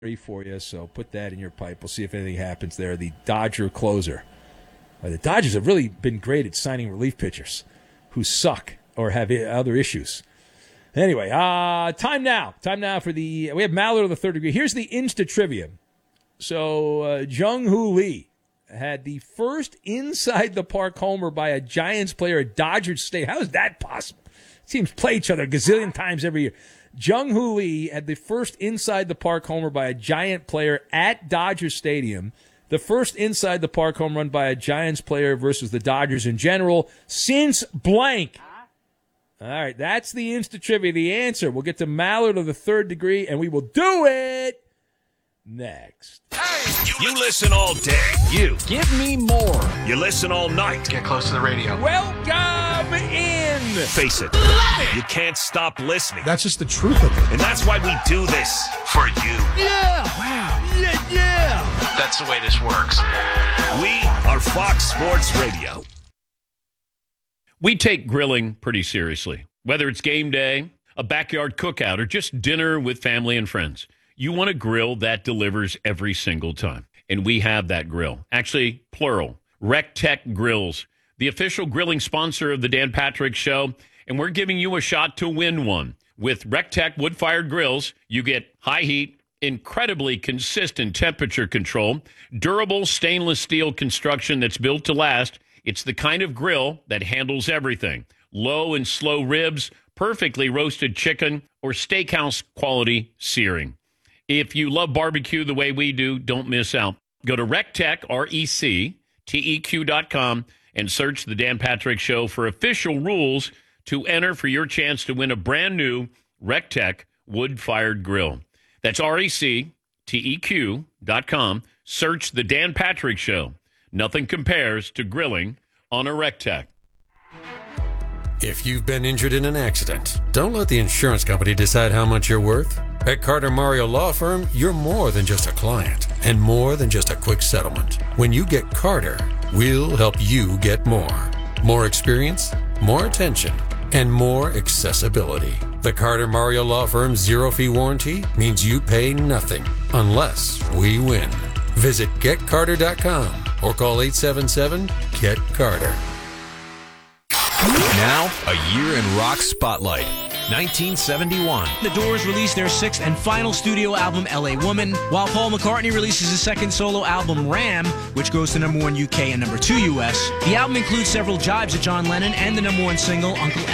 for you, so put that in your pipe. We'll see if anything happens there. The Dodger closer. The Dodgers have really been great at signing relief pitchers who suck or have other issues. Anyway, time now. For we have Mallard on the third degree. Here's the Insta trivia. So, Jung-Hoo Lee had the first inside the park homer by a Giants player at Dodger Stadium. How is that possible? Teams play each other a gazillion times every year. Jung-Hoo Lee had the first inside the park homer by a Giant player at Dodger Stadium. The first inside the park home run by a Giants player versus the Dodgers in general since blank. All right, that's the Insta trivia. The answer. We'll get to Mallard of the third degree, and we will do it next. Hey, you listen all day. You give me more. You listen all night. Get close to the radio. Welcome in. Face it, you can't stop listening. That's just the truth of it. And that's why we do this for you. Yeah. Wow. Yeah. That's the way this works. We are Fox Sports Radio. We take grilling pretty seriously. Whether it's game day, a backyard cookout, or just dinner with family and friends, you want a grill that delivers every single time. And we have that grill. Actually, plural. RecTech Grills, the official grilling sponsor of the Dan Patrick Show. And we're giving you a shot to win one. With RecTech wood-fired grills, you get high heat, incredibly consistent temperature control, durable stainless steel construction that's built to last. It's the kind of grill that handles everything. Low and slow ribs, perfectly roasted chicken, or steakhouse quality searing. If you love barbecue the way we do, don't miss out. Go to RecTech, RecTeq.com, and search the Dan Patrick Show for official rules to enter for your chance to win a brand new RecTech wood-fired grill. That's RecTeq.com. Search the Dan Patrick Show. Nothing compares to grilling on a RecTech. If you've been injured in an accident, don't let the insurance company decide how much you're worth. At Carter Mario Law Firm, you're more than just a client and more than just a quick settlement. When you get Carter, we'll help you get more. More experience, more attention, and more accessibility. The Carter Mario Law Firm's zero-fee warranty means you pay nothing unless we win. Visit GetCarter.com or call 877-GET-CARTER. Now, a year in rock spotlight. 1971. The Doors released their sixth and final studio album, L.A. Woman, while Paul McCartney releases his second solo album, Ram, which goes to number 1 UK and number 2 US. The album includes several jibes at John Lennon and the number 1 single, Uncle